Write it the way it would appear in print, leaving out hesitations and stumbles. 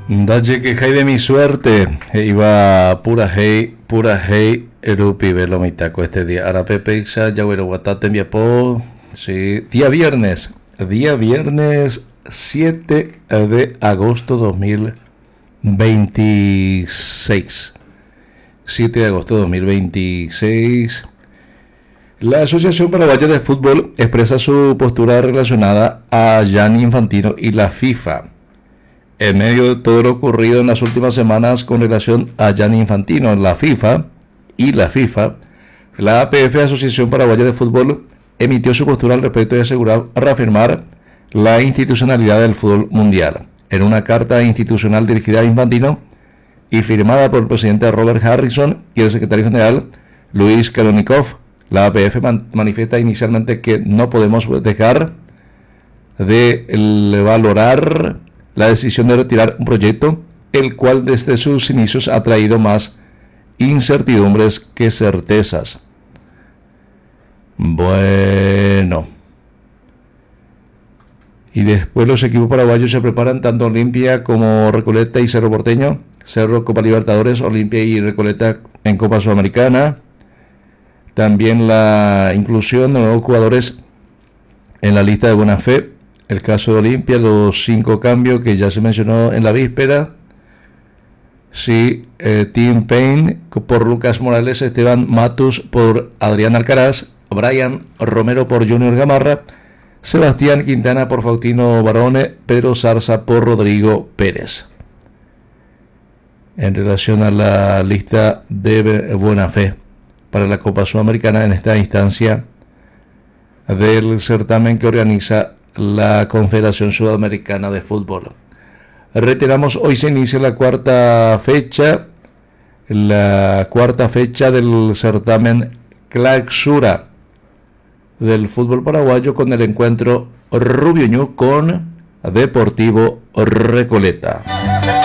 Dalle que hay de mi suerte, iba pura hey, erupi velomitaco este día. Ahora Pepe ya bueno, guatate mi apo, sí, día viernes 7 de agosto 2026. 7 de agosto 2026. La Asociación Paraguaya de Fútbol expresa su postura relacionada a Gianni Infantino y la FIFA. En medio de todo lo ocurrido en las últimas semanas con relación a Gianni Infantino, la FIFA, la APF, Asociación Paraguaya de Fútbol, emitió su postura al respecto y aseguró reafirmar la institucionalidad del fútbol mundial. En una carta institucional dirigida a Infantino y firmada por el presidente Robert Harrison y el secretario general Luis Kalonikov, la APF manifiesta inicialmente que no podemos dejar de valorar la decisión de retirar un proyecto, el cual desde sus inicios ha traído más incertidumbres que certezas. Bueno. Y después los equipos paraguayos se preparan tanto Olimpia como Recoleta y Cerro Porteño. Cerro Copa Libertadores, Olimpia y Recoleta en Copa Sudamericana. También la inclusión de nuevos jugadores en la lista de buena fe. El caso de Olimpia, los 5 cambios que ya se mencionó en la víspera. Sí, Tim Payne por Lucas Morales, Esteban Matus por Adrián Alcaraz, Brian Romero por Junior Gamarra, Sebastián Quintana por Faustino Barone, Pedro Zarza por Rodrigo Pérez. En relación a la lista de buena fe para la Copa Sudamericana en esta instancia del certamen que organiza la Confederación Sudamericana de Fútbol. Reiteramos, hoy se inicia la cuarta fecha del certamen Clausura del fútbol paraguayo con el encuentro Rubio Ñu con Deportivo Recoleta.